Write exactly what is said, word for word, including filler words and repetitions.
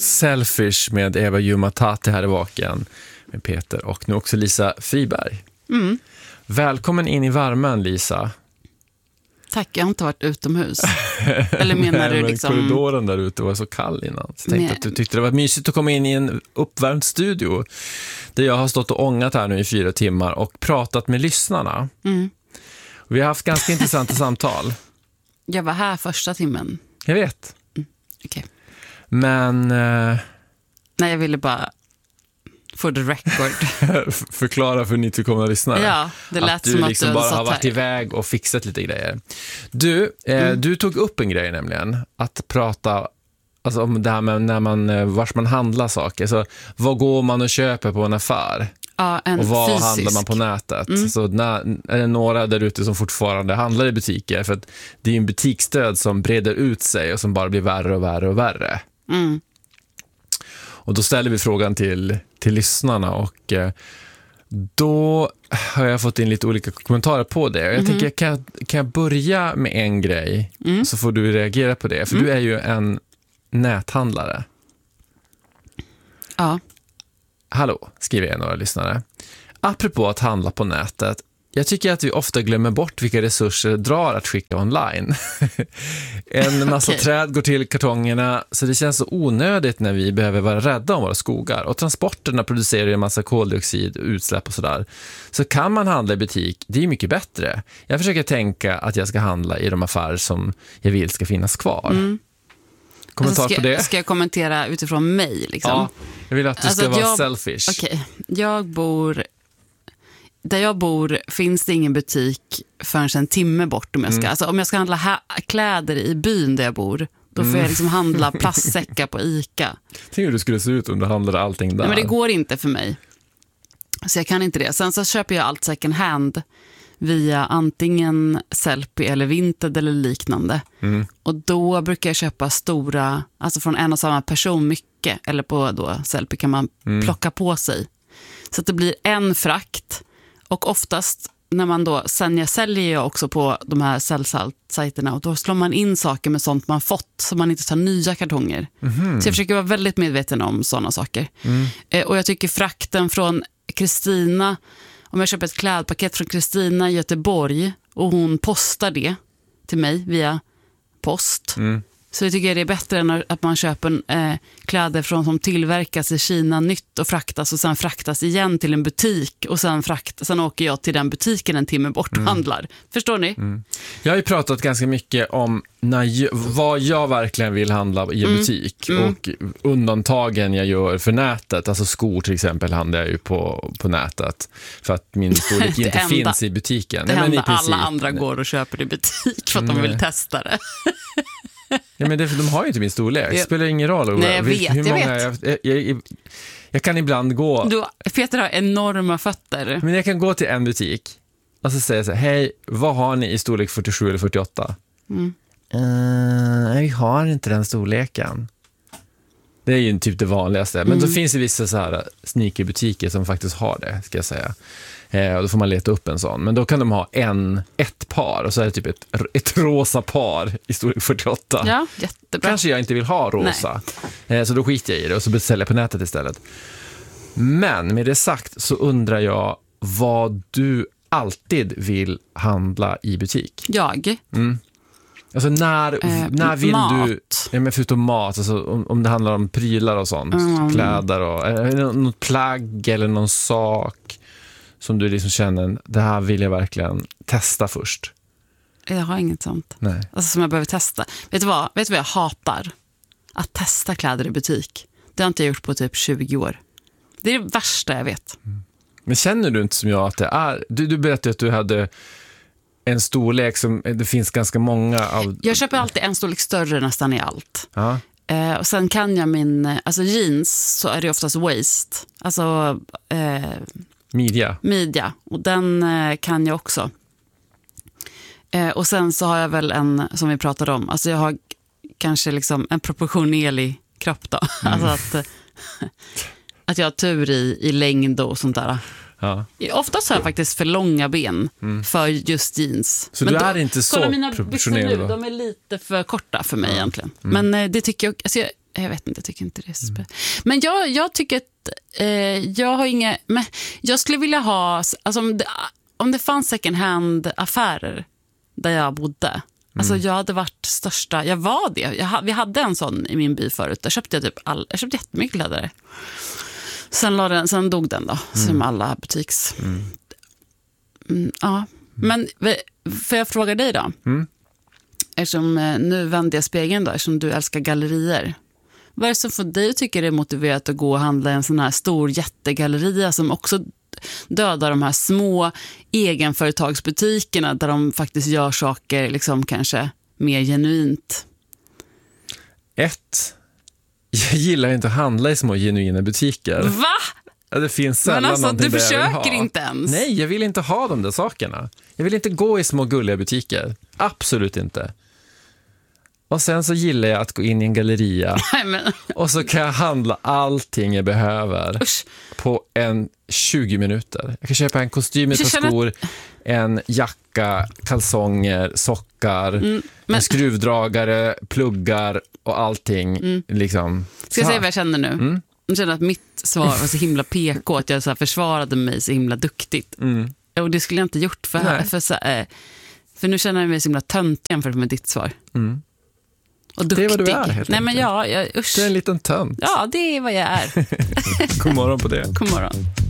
Selfish med Eva Jumatati här i vaken med Peter och nu också Lisa Friberg. Mm. Välkommen in i värmen, Lisa. Tack, jag har inte varit utomhus. Eller menar du liksom... korridoren där ute var så kall innan. Så jag tänkte Nej. att du tyckte det var mysigt att komma in i en uppvärmd studio där jag har stått och ångat här nu i fyra timmar och pratat med lyssnarna. Mm. Vi har haft ganska intressanta samtal. Jag var här första timmen. Jag vet. Mm. Okej. Okay. Men... Eh... Nej, jag ville bara... for the record. Förklara för nytillkomna lyssnare. Ja, det lät att du som liksom att du bara har satt varit här. iväg och fixat lite grejer. Du, eh, Mm. du tog upp en grej nämligen. Att prata alltså, om det här med när man, vars man handlar saker. Så, vad går man och köper på en affär? Ja, en Och vad fysisk. handlar man på nätet? Mm. Så när, är det några där ute som fortfarande handlar i butiker? För att det är ju en butiksdöd som breder ut sig och som bara blir värre och värre och värre. Mm. Och då ställer vi frågan till, till lyssnarna och eh, då har jag fått in lite olika kommentarer på det. Jag Mm-hmm. tänker, kan jag, kan jag börja med en grej Mm. så får du reagera på det. För Mm. du är ju en näthandlare. Ja. Hallå, skriver jag några lyssnare. Apropå att handla på nätet. Jag tycker att vi ofta glömmer bort vilka resurser det drar att skicka online. En massa Okej. träd går till kartongerna så det känns så onödigt när vi behöver vara rädda om våra skogar. Och transporterna producerar ju en massa koldioxid, utsläpp och sådär. Så kan man handla i butik, det är mycket bättre. Jag försöker tänka att jag ska handla i de affärer som jag vill ska finnas kvar. Mm. Kommentar Alltså, ska, på det? Ska jag kommentera utifrån mig? Liksom? Ja, jag vill att du Alltså, ska vara jag- selfish. Okej, jag bor... Där jag bor finns det ingen butik förrän en timme bort. Om jag ska, Mm. alltså, om jag ska handla ha- kläder i byn där jag bor, då får Mm. jag liksom handla plastsäckar på Ica. Tänk hur du skulle se ut om du handlade allting där. Nej, men det går inte för mig. Så jag kan inte det. Sen så köper jag allt second hand via antingen Sellpy eller Vinted eller liknande. Mm. Och då brukar jag köpa stora, alltså från en och samma person mycket. Eller på då Sellpy kan man Mm. plocka på sig. Så att det blir en frakt. Och oftast när man då, sen jag säljer jag också på de här säljsajterna och då slår man in saker med sånt man fått så man inte tar nya kartonger. Mhm. Så jag försöker vara väldigt medveten om sådana saker. Mm. Eh, och jag tycker frakten från Kristina, om jag köper ett klädpaket från Kristina i Göteborg och hon postar det till mig via post. Mm. Så jag tycker det är bättre än att man köper eh, kläder från som tillverkas i Kina nytt och fraktas och sen fraktas igen till en butik och sen, frakt, sen åker jag till den butiken en timme bort och Mm. handlar. Förstår ni? Mm. Jag har ju pratat ganska mycket om när jag, vad jag verkligen vill handla i en Mm. butik Mm. och undantagen jag gör för nätet, alltså skor till exempel handlar jag ju på, på nätet för att min storlek Det inte enda- finns i butiken. Det Nej, men i händer princip. alla andra går och köper i butik för att de Nej. vill testa det. Ja, men det, de har ju inte min storlek, det Jag- spelar ingen roll. Nej, jag Vilk- vet, hur jag många, vet. Jag, jag, jag, jag kan ibland gå, Du, Peter har enorma fötter. men jag kan gå till en butik och så säger jag så här, hej, vad har ni i storlek fyrtiosju eller fyrtioåtta? Mm. Uh, vi har inte den storleken. Det är ju typ det vanligaste. Men Mm. då finns det vissa så här sneakerbutiker som faktiskt har det, ska jag säga. Eh, och då får man leta upp en sån. Men då kan de ha en, ett par och så är det typ ett, ett rosa par i storlek fyrtioåtta. Ja, jättebra. Kanske jag inte vill ha rosa. Eh, så då skiter jag i det och så beställer jag på nätet istället. Men med det sagt så undrar jag vad du alltid vill handla i butik. Jag? Mm. Alltså när, Eh, när vill mat. du, ja, men förutom mat, alltså om, om det handlar om prylar och sånt, Mm. kläder och är det något plagg eller någon sak som du liksom känner, det här vill jag verkligen testa först. Jag har inget sånt. Nej. Alltså som jag behöver testa. Vet du vad? Vet du vad jag hatar? Att testa kläder i butik. Det har inte jag gjort på typ tjugo år. Det är det värsta jag vet. Men känner du inte som jag att det är, du, du berättade att du hade en storlek som, det finns ganska många av. Jag köper alltid en storlek större nästan i allt. Ja. Eh, och sen kan jag min, alltså jeans så är det oftast waist. Alltså eh, Midja. midja. Och den eh, kan jag också. Eh, och sen så har jag väl en, som vi pratade om, alltså jag har kanske liksom en proportionerlig kropp då. Mm. Alltså att, eh, att jag har tur i, i längd och sånt där. Ja. Oftast har jag faktiskt för långa ben Mm. för just jeans. Så Men du då- är inte så kolla mina byxor proportionerlig nu, då? de är lite för korta för mig Ja. egentligen. Mm. Men eh, det tycker jag, alltså jag, Jag vet inte, jag tycker inte det är så spännande. Mm. Men jag, jag tycker att eh, jag har inga... Men jag skulle vilja ha... Alltså om, det, om det fanns second hand-affärer där jag bodde. Mm. Alltså jag hade varit största... Jag var det. Jag, vi hade en sån i min by förut. Där köpte jag typ all, jag köpte jättemycket kläder. Sen, la den, sen dog den då. Mm. Som alla butiks... Mm. Mm, ja. Men får jag fråga dig då? Mm. Eftersom nu vänder jag spegeln då. Eftersom du älskar gallerier. Vad är det som för dig tycker det är motiverat att gå och handla en sån här stor jättegalleria som också dödar de här små egenföretagsbutikerna där de faktiskt gör saker liksom kanske mer genuint? Ett, jag gillar inte att handla i små genuina butiker. Va? Ja, det finns sällan Men alltså, någonting du där jag vill ha. försöker inte ens. Nej, jag vill inte ha de där sakerna. Jag vill inte gå i små gulliga butiker. Absolut inte. Och sen så gillar jag att gå in i en galleria. Nej, men... och så kan jag handla allting jag behöver. Usch. På en tjugo minuter. Jag kan köpa en kostym, ett par skor, en jacka, kalsonger, sockar, mm, men... en skruvdragare, pluggar och allting. Mm. Liksom. Ska jag säga vad jag känner nu? Mm. Jag känner att mitt svar var så himla P K, att jag så här försvarade mig så himla duktigt. Mm. Och det skulle jag inte gjort för här. För, så, äh, för nu känner jag mig så himla tönt jämfört med ditt svar. Mm. Och duktig. Det är vad du är, helt Nej, men ja, jag, usch. Du är en liten tönt. Ja, det är vad jag är. God morgon på det. God morgon.